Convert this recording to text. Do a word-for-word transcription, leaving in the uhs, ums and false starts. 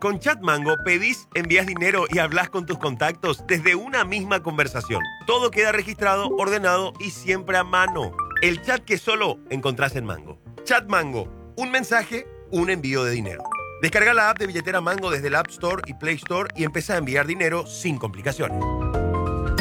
Con Chatmango pedís, envías dinero y hablas con tus contactos desde una misma conversación. Todo queda registrado, ordenado y siempre a mano. El chat que solo encontrás en Mango. Chatmango, un mensaje, un envío de dinero. Descarga la app de billetera Mango desde el App Store y Play Store y empieza a enviar dinero sin complicaciones.